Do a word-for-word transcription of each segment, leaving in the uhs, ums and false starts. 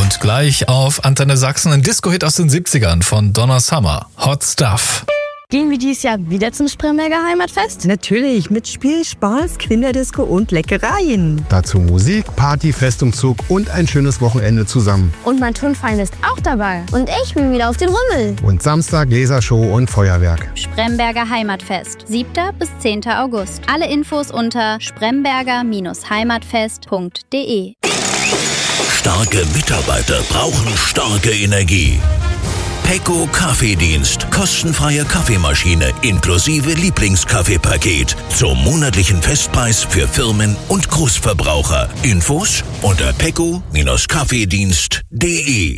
Und gleich auf Antenne Sachsen ein Disco-Hit aus den siebzigern von Donna Summer. Hot Stuff. Gehen wir dieses Jahr wieder zum Spremberger Heimatfest? Natürlich, mit Spiel, Spaß, Kinderdisco und Leckereien. Dazu Musik, Party, Festumzug und ein schönes Wochenende zusammen. Und mein Turnverein ist auch dabei. Und ich bin wieder auf den Rummel. Und Samstag Lasershow und Feuerwerk. Spremberger Heimatfest, siebter bis zehnter August. Alle Infos unter spremberger Heimatfest punkt de. Starke Mitarbeiter brauchen starke Energie. Pecco Kaffeedienst. Kostenfreie Kaffeemaschine inklusive Lieblingskaffeepaket zum monatlichen Festpreis für Firmen und Großverbraucher. Infos unter pecco Kaffeedienst punkt de.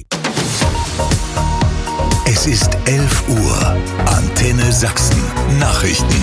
Es ist elf Uhr. Antenne Sachsen. Nachrichten.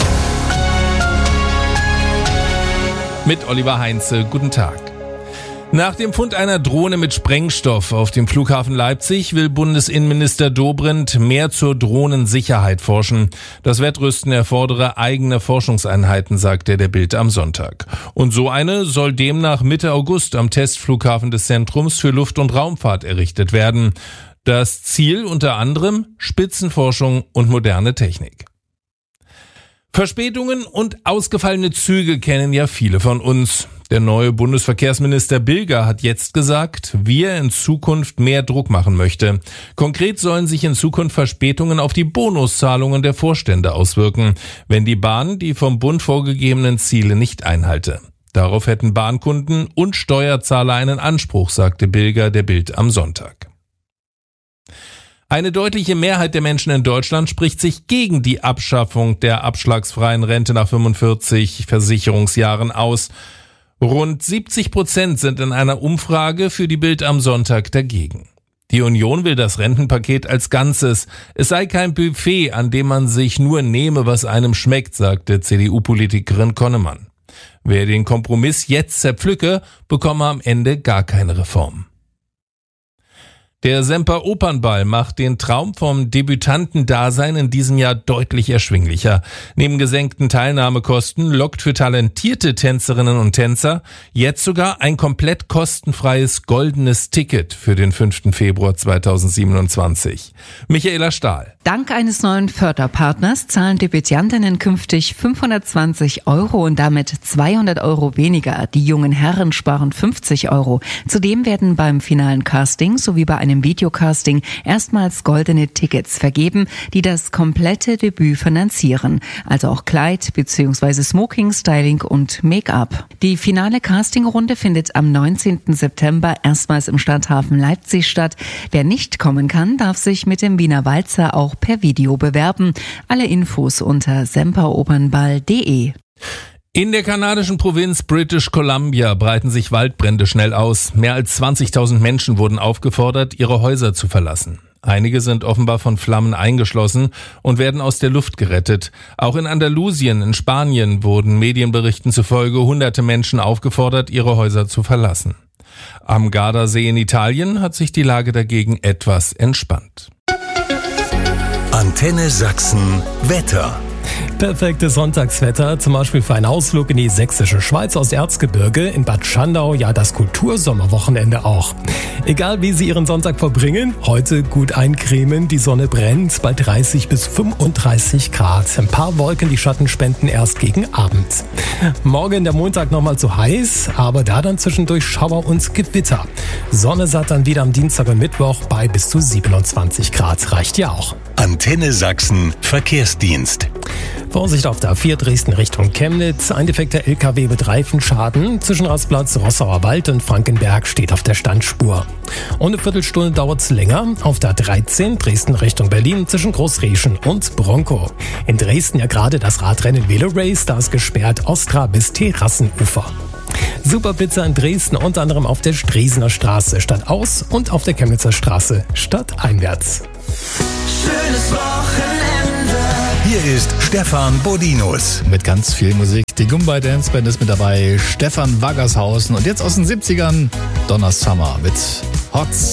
Mit Oliver Heinze. Guten Tag. Nach dem Fund einer Drohne mit Sprengstoff auf dem Flughafen Leipzig will Bundesinnenminister Dobrindt mehr zur Drohnensicherheit forschen. Das Wettrüsten erfordere eigene Forschungseinheiten, sagte der Bild am Sonntag. Und so eine soll demnach Mitte August am Testflughafen des Zentrums für Luft- und Raumfahrt errichtet werden. Das Ziel unter anderem Spitzenforschung und moderne Technik. Verspätungen und ausgefallene Züge kennen ja viele von uns. Der neue Bundesverkehrsminister Bilger hat jetzt gesagt, wie er in Zukunft mehr Druck machen möchte. Konkret sollen sich in Zukunft Verspätungen auf die Bonuszahlungen der Vorstände auswirken, wenn die Bahn die vom Bund vorgegebenen Ziele nicht einhalte. Darauf hätten Bahnkunden und Steuerzahler einen Anspruch, sagte Bilger der Bild am Sonntag. Eine deutliche Mehrheit der Menschen in Deutschland spricht sich gegen die Abschaffung der abschlagsfreien Rente nach fünfundvierzig Versicherungsjahren aus. Rund siebzig Prozent sind in einer Umfrage für die Bild am Sonntag dagegen. Die Union will das Rentenpaket als Ganzes. Es sei kein Buffet, an dem man sich nur nehme, was einem schmeckt, sagte C D U-Politikerin Konnemann. Wer den Kompromiss jetzt zerpflücke, bekomme am Ende gar keine Reform. Der Semper Opernball macht den Traum vom Debütantendasein in diesem Jahr deutlich erschwinglicher. Neben gesenkten Teilnahmekosten lockt für talentierte Tänzerinnen und Tänzer jetzt sogar ein komplett kostenfreies goldenes Ticket für den fünften Februar zweitausendsiebenundzwanzig. Michaela Stahl. Dank eines neuen Förderpartners zahlen Debütantinnen künftig fünfhundertzwanzig Euro und damit zweihundert Euro weniger. Die jungen Herren sparen fünfzig Euro. Zudem werden beim finalen Casting sowie bei einem Videocasting erstmals goldene Tickets vergeben, die das komplette Debüt finanzieren. Also auch Kleid bzw. Smoking, Styling und Make-up. Die finale Castingrunde findet am neunzehnten September erstmals im Stadthafen Leipzig statt. Wer nicht kommen kann, darf sich mit dem Wiener Walzer auch per Video bewerben. Alle Infos unter semperopernball punkt de. In der kanadischen Provinz British Columbia breiten sich Waldbrände schnell aus. Mehr als zwanzigtausend Menschen wurden aufgefordert, ihre Häuser zu verlassen. Einige sind offenbar von Flammen eingeschlossen und werden aus der Luft gerettet. Auch in Andalusien in Spanien wurden Medienberichten zufolge hunderte Menschen aufgefordert, ihre Häuser zu verlassen. Am Gardasee in Italien hat sich die Lage dagegen etwas entspannt. Antenne Sachsen Wetter. Perfektes Sonntagswetter, zum Beispiel für einen Ausflug in die sächsische Schweiz aus Erzgebirge, in Bad Schandau, ja das Kultursommerwochenende auch. Egal wie Sie Ihren Sonntag verbringen, heute gut eincremen, die Sonne brennt bei dreißig bis fünfunddreißig Grad. Ein paar Wolken, die Schatten spenden erst gegen Abend. Morgen der Montag nochmal zu heiß, aber da dann zwischendurch Schauer und Gewitter. Sonne satt dann wieder am Dienstag und Mittwoch bei bis zu siebenundzwanzig Grad, reicht ja auch. Antenne Sachsen Verkehrsdienst. Vorsicht auf der A vier Dresden Richtung Chemnitz. Ein defekter L K W mit Reifenschaden. Zwischen Rastplatz Rossauer Wald und Frankenberg steht auf der Standspur. Und eine Viertelstunde dauert es länger auf der A dreizehn Dresden Richtung Berlin zwischen Großrieschen und Bronkow. In Dresden ja gerade das Radrennen Velo Race, da ist gesperrt Ostra bis Terrassenufer. Superblitzer in Dresden unter anderem auf der Striesener Straße stadtaus und auf der Chemnitzer Straße stadteinwärts. Schönes Wochenende. Hier ist Stefan Bodinus. Mit ganz viel Musik. Die Gumbay Dance Band ist mit dabei. Stefan Waggershausen. Und jetzt aus den siebzigern Donna Summer mit Hot